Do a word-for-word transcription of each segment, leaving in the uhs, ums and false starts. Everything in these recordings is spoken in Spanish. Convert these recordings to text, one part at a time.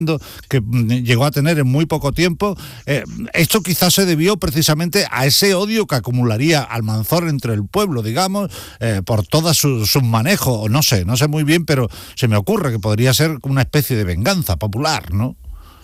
que llegó a tener en muy poco tiempo. Eh, esto quizás se debió precisamente a ese odio que acumularía Almanzor entre el pueblo, digamos, eh, por todos sus su manejos, o no sé, no sé muy bien, pero se me ocurre que podría ser una especie de venganza popular, ¿no?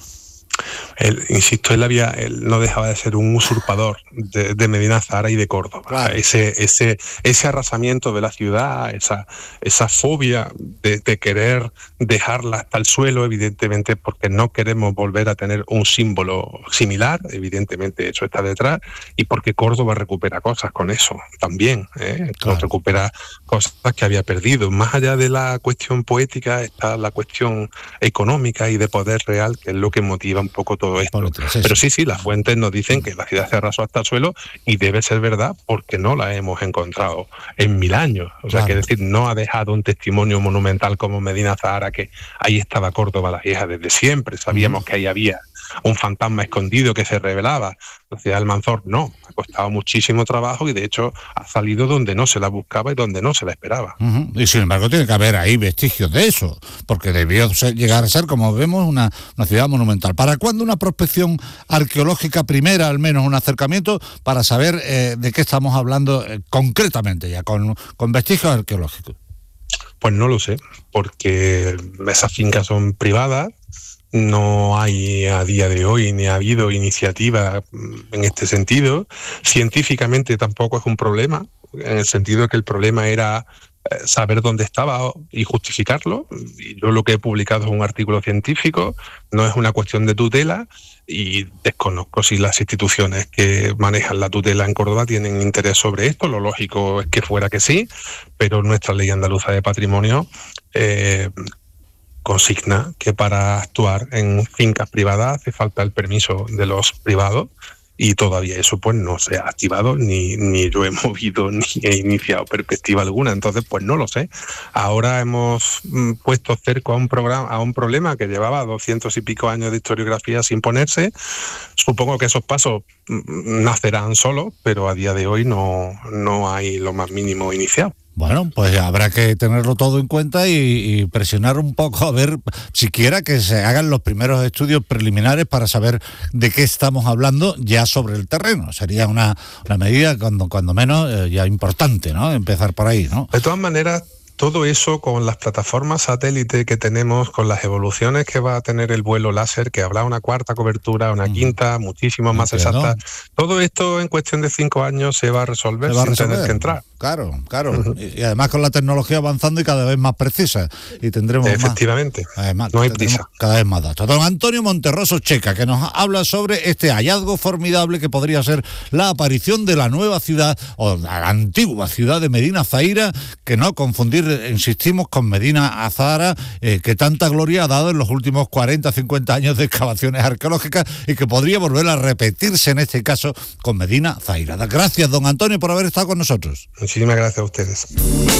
Él, insisto, él había, él no dejaba de ser un usurpador de, de Medina Zahara y de Córdoba. Claro. Ese, ese, ese arrasamiento de la ciudad, esa, esa fobia de, de querer dejarla hasta el suelo, evidentemente, porque no queremos volver a tener un símbolo similar, evidentemente eso está detrás, y porque Córdoba recupera cosas con eso también, ¿eh? Claro. Recupera cosas que había perdido. Más allá de la cuestión poética está la cuestión económica y de poder real, que es lo que motiva un poco todo esto. Pero sí, sí, las fuentes nos dicen que la ciudad se arrasó hasta el suelo y debe ser verdad porque no la hemos encontrado en mil años. O sea, claro. Que decir, no ha dejado un testimonio monumental como Medina Zahara, que ahí estaba Córdoba la Vieja desde siempre. Sabíamos uh-huh. que ahí había un fantasma escondido que se revelaba. La ciudad de Almanzor no, ha costado muchísimo trabajo y de hecho ha salido donde no se la buscaba y donde no se la esperaba. Uh-huh. Y sin embargo tiene que haber ahí vestigios de eso, porque debió ser, llegar a ser, como vemos, una, una ciudad monumental. ¿Para cuándo una prospección arqueológica primera, al menos un acercamiento, para saber eh, de qué estamos hablando eh, concretamente ya, con, con vestigios arqueológicos? Pues no lo sé, porque esas fincas son privadas. No hay a día de hoy ni ha habido iniciativa en este sentido. Científicamente tampoco es un problema, en el sentido de que el problema era saber dónde estaba y justificarlo. Y yo lo que he publicado es un artículo científico, no es una cuestión de tutela, y desconozco si las instituciones que manejan la tutela en Córdoba tienen interés sobre esto. Lo lógico es que fuera que sí, pero nuestra ley andaluza de patrimonio eh, consigna que para actuar en fincas privadas hace falta el permiso de los privados y todavía eso pues no se ha activado ni, ni lo he movido ni he iniciado perspectiva alguna. Entonces pues no lo sé. Ahora hemos mm, puesto cerco a un programa, a un problema que llevaba doscientos y pico años de historiografía sin ponerse. Supongo que esos pasos mm, nacerán solos, pero a día de hoy no, no hay lo más mínimo iniciado. Bueno, pues habrá que tenerlo todo en cuenta y, y presionar un poco a ver siquiera que se hagan los primeros estudios preliminares para saber de qué estamos hablando ya sobre el terreno. Sería una, una medida cuando, cuando menos eh, ya importante, ¿no? Empezar por ahí, ¿no? De todas maneras, todo eso con las plataformas satélite que tenemos, con las evoluciones que va a tener el vuelo láser, que habrá una cuarta cobertura, una quinta, muchísimo más exacta. Todo esto en cuestión de cinco años se va a resolver, se va a sin resolver. tener que entrar. Claro, claro. Uh-huh. Y, y además con la tecnología avanzando y cada vez más precisa. Y tendremos Efectivamente, más. Además, no hay prisa. Cada vez más datos. Don Antonio Monterroso Checa, que nos habla sobre este hallazgo formidable que podría ser la aparición de la nueva ciudad, o la antigua ciudad de Medina Zahira, que no confundir, insistimos, con Medina Zahara, eh, que tanta gloria ha dado en los últimos cuarenta, cincuenta años de excavaciones arqueológicas y que podría volver a repetirse en este caso con Medina Zahira. Gracias, don Antonio, por haber estado con nosotros. Muchísimas gracias a ustedes.